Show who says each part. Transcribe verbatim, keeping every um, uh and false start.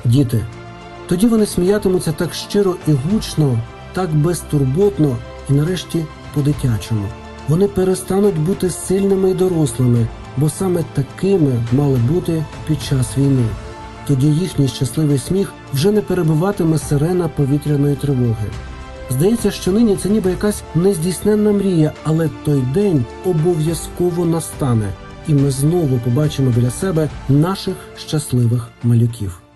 Speaker 1: Діти. Тоді вони сміятимуться так щиро і гучно, так безтурботно і нарешті по-дитячому. Вони перестануть бути сильними і дорослими, бо саме такими мали бути під час війни. Тоді їхній щасливий сміх вже не перебиватиме сирена повітряної тривоги. Здається, що нині це ніби якась нездійсненна мрія, але той день обов'язково настане, і ми знову побачимо біля себе наших щасливих малюків.